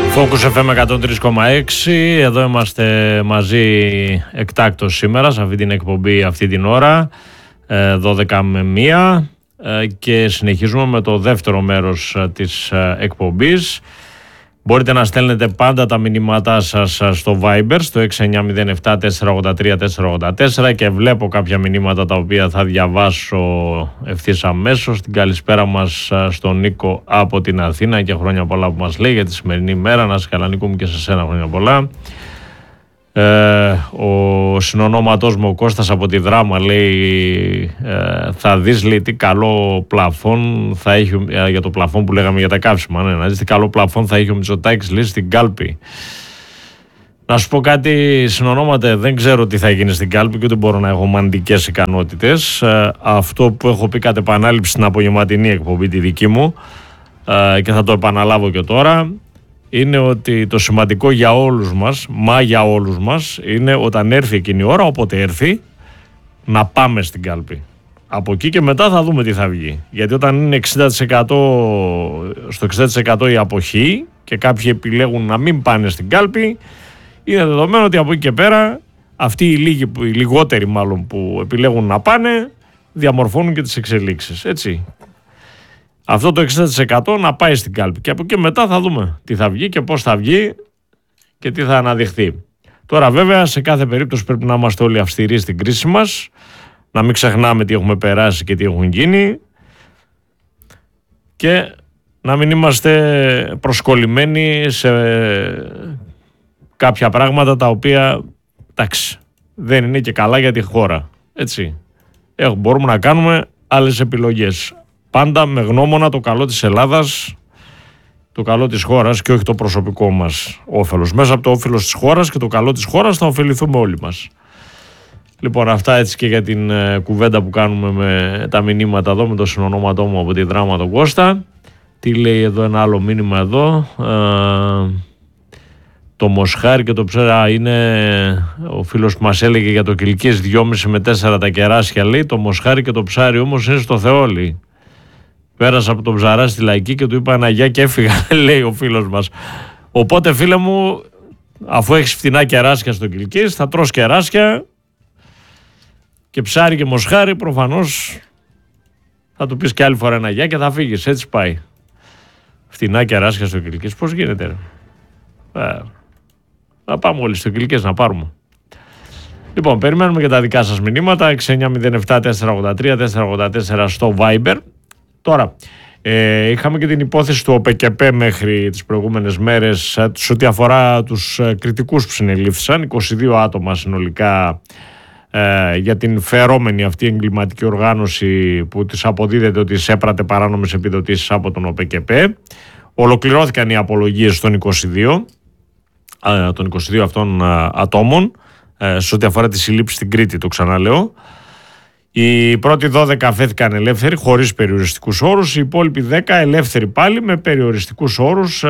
Focus FM 103,6. Εδώ είμαστε μαζί εκτάκτως σήμερα σε αυτή την εκπομπή αυτή την ώρα 12 με 1 και συνεχίζουμε με το δεύτερο μέρος της εκπομπής. Μπορείτε να στέλνετε πάντα τα μηνύματά σας στο Viber στο 6907-483-484 και βλέπω κάποια μηνύματα τα οποία θα διαβάσω ευθύς αμέσως. Την καλησπέρα μας στον Νίκο από την Αθήνα και χρόνια πολλά που μας λέει για τη σημερινή μέρα. Να σε καλά Νίκο μου, και σε σένα χρόνια πολλά. Ο συνονόματός μου ο Κώστας από τη Δράμα λέει θα δεις, λέει, τι καλό πλαφόν θα έχει, για το πλαφόν που λέγαμε για τα καύσιμα, να δεις τι καλό πλαφόν θα έχει ο Μητσοτάκης, λέει, στην κάλπη. Να σου πω κάτι, συνονόματε, δεν ξέρω τι θα γίνει στην κάλπη και ούτε μπορώ να έχω μαντικές ικανότητες. Αυτό που έχω πει κατ' επανάληψη στην απογευματινή εκπομπή τη δική μου και θα το επαναλάβω και τώρα, είναι ότι το σημαντικό για όλους μας, για όλους μας, είναι όταν έρθει εκείνη η ώρα, όποτε έρθει, να πάμε στην κάλπη. Από εκεί και μετά θα δούμε τι θα βγει. Γιατί όταν είναι 60%, στο 60% η αποχή και κάποιοι επιλέγουν να μην πάνε στην κάλπη, είναι δεδομένο ότι από εκεί και πέρα αυτοί οι λιγότεροι μάλλον που επιλέγουν να πάνε διαμορφώνουν και τις εξελίξεις, έτσι. Αυτό το 60% να πάει στην κάλπη και από εκεί μετά θα δούμε τι θα βγει και πώς θα βγει και τι θα αναδειχθεί. Τώρα βέβαια σε κάθε περίπτωση πρέπει να είμαστε όλοι αυστηροί στην κρίση μας, να μην ξεχνάμε τι έχουμε περάσει και τι έχουν γίνει και να μην είμαστε προσκολλημένοι σε κάποια πράγματα τα οποία, εντάξει, δεν είναι και καλά για τη χώρα, έτσι. Μπορούμε να κάνουμε άλλες επιλογές. Πάντα με γνώμονα το καλό της Ελλάδας, το καλό της χώρας και όχι το προσωπικό μας όφελος. Μέσα από το όφελος της χώρας και το καλό της χώρας θα ωφεληθούμε όλοι μας. Λοιπόν, αυτά έτσι και για την κουβέντα που κάνουμε με τα μηνύματα εδώ, με το συνονόματό μου από τη Δράμα τον Κώστα. Τι λέει εδώ ένα άλλο μήνυμα εδώ. Το μοσχάρι και το ψέρα είναι ο φίλος που μας έλεγε για το Κιλκής 2,5 με 4 τα κεράσια, λέει. Το μοσχάρι και το ψάρι όμως είναι στο Θεόλι. Πέρασα από τον ψαρά στη Λαϊκή και του είπα ένα γεια και έφυγα, λέει ο φίλος μας. Οπότε φίλε μου, αφού έχεις φτηνά κεράσια στο Κιλκής, θα τρως κεράσια και ψάρι και μοσχάρι, προφανώς θα του πεις και άλλη φορά ένα γεια και θα φύγεις, έτσι πάει. Φτηνά κεράσια στο Κιλκής, πώς γίνεται ρε. Να πάμε όλοι στο Κιλκής να πάρουμε. Λοιπόν, περιμένουμε και τα δικά σας μηνύματα, 6907-483-484 στο Viber. Τώρα, είχαμε και την υπόθεση του ΟΠΕΚΕΠΕ μέχρι τις προηγούμενες μέρες σε ό,τι αφορά τους κριτικούς που συνελήφθησαν, 22 άτομα συνολικά για την φερόμενη αυτή εγκληματική οργάνωση που της αποδίδεται ότι εισέπρατε παράνομες επιδοτήσεις από τον ΟΠΕΚΕΠΕ. Ολοκληρώθηκαν οι απολογίες των 22 αυτών ατόμων σε ό,τι αφορά τη σύλληψη στην Κρήτη, το ξαναλέω. Οι πρώτοι 12 αφέθηκαν ελεύθεροι χωρίς περιοριστικούς όρους, οι υπόλοιποι 10 ελεύθεροι πάλι με περιοριστικούς όρους,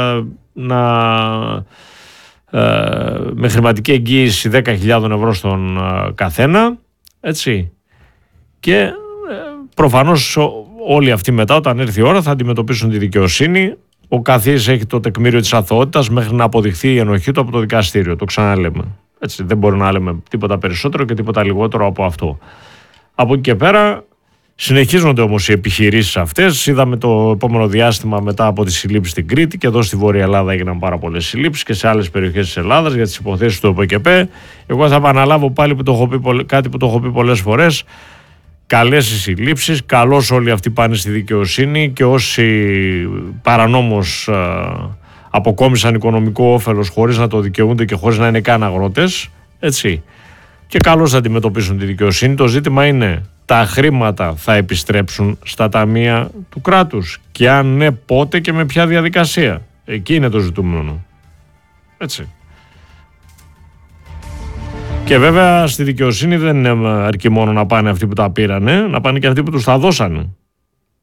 με χρηματική εγγύηση 10.000 ευρώ στον καθένα, έτσι. Και προφανώς όλοι αυτοί μετά, όταν έρθει η ώρα, θα αντιμετωπίσουν τη δικαιοσύνη. Ο καθής έχει το τεκμήριο της αθωότητας μέχρι να αποδειχθεί η ενοχή του από το δικαστήριο, το ξαναλέμε. Έτσι, δεν μπορεί να λέμε τίποτα περισσότερο και τίποτα λιγότερο από αυτό. Από εκεί και πέρα συνεχίζονται όμως οι επιχειρήσεις αυτές. Είδαμε το επόμενο διάστημα μετά από τη συλλήψη στην Κρήτη και εδώ στη Βόρεια Ελλάδα έγιναν πάρα πολλές συλλήψεις και σε άλλες περιοχές της Ελλάδας για τις υποθέσεις του ΟΠΕΚΕΠΕ. Εγώ θα επαναλάβω πάλι κάτι που το έχω πει πολλές φορές. Καλές οι συλλήψεις, καλώς όλοι αυτοί πάνε στη δικαιοσύνη και όσοι παρανόμως αποκόμισαν οικονομικό όφελος χωρίς να το δικαιούνται και χωρίς να είναι καν αγρότες, έτσι. Και καλώς θα αντιμετωπίσουν τη δικαιοσύνη. Το ζήτημα είναι τα χρήματα θα επιστρέψουν στα ταμεία του κράτους και αν ναι, πότε και με ποια διαδικασία. Εκεί είναι το ζητούμενο. Έτσι. Και βέβαια στη δικαιοσύνη δεν αρκεί μόνο να πάνε αυτοί που τα πήρανε, να πάνε και αυτοί που τους τα δώσανε.